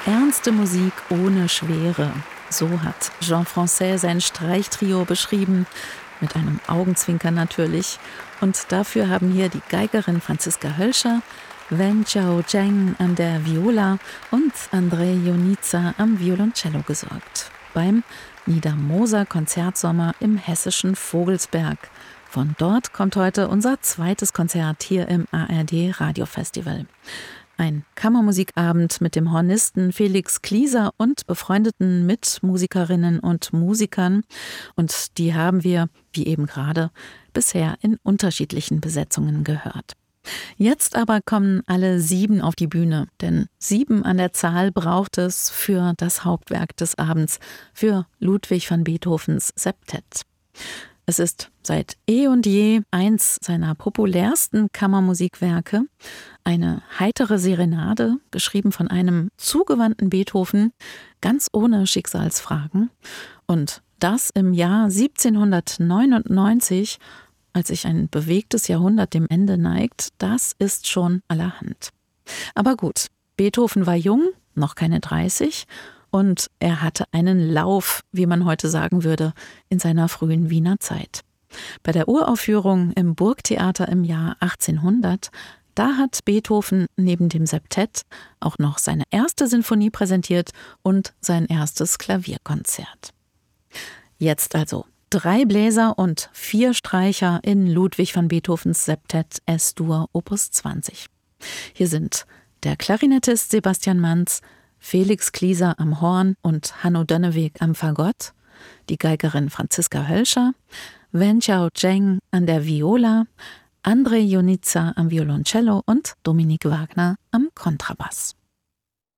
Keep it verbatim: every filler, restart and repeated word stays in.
Ernste Musik ohne Schwere. So hat Jean Francaix sein Streichtrio beschrieben, mit einem Augenzwinkern natürlich. Und dafür haben hier die Geigerin Franziska Hölscher, Wen Chao Zheng an der Viola und Andrei Ionita am Violoncello gesorgt. Beim Niedermoser Konzertsommer im hessischen Vogelsberg. Von dort kommt heute unser zweites Konzert hier im A R D Radiofestival. Ein Kammermusikabend mit dem Hornisten Felix Klieser und befreundeten Mitmusikerinnen und Musikern. Und die haben wir, wie eben gerade, bisher in unterschiedlichen Besetzungen gehört. Jetzt aber kommen alle sieben auf die Bühne, denn sieben an der Zahl braucht es für das Hauptwerk des Abends, für Ludwig van Beethovens Septett. Es ist seit eh und je eins seiner populärsten Kammermusikwerke, eine heitere Serenade, geschrieben von einem zugewandten Beethoven, ganz ohne Schicksalsfragen. Und das im Jahr siebzehnhundertneunundneunzig, als sich ein bewegtes Jahrhundert dem Ende neigt, das ist schon allerhand. Aber gut, Beethoven war jung, noch keine dreißig, und er hatte einen Lauf, wie man heute sagen würde, in seiner frühen Wiener Zeit. Bei der Uraufführung im Burgtheater im Jahr achtzehnhundert, da hat Beethoven neben dem Septett auch noch seine erste Sinfonie präsentiert und sein erstes Klavierkonzert. Jetzt also drei Bläser und vier Streicher in Ludwig van Beethovens Septett Es-Dur Opus zwanzig. Hier sind der Klarinettist Sebastian Manz, Felix Klieser am Horn und Hanno Dönneweg am Fagott, die Geigerin Franziska Hölscher, Wen Chao Zheng an der Viola, Andrei Ionita am Violoncello und Dominik Wagner am Kontrabass.